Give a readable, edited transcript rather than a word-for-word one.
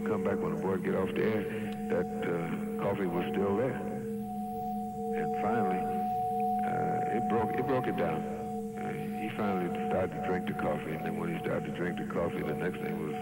come back, when the boy get off there, that coffee was still there. And finally, it broke it down. He finally started to drink the coffee, and then when he started to drink the coffee, the next thing was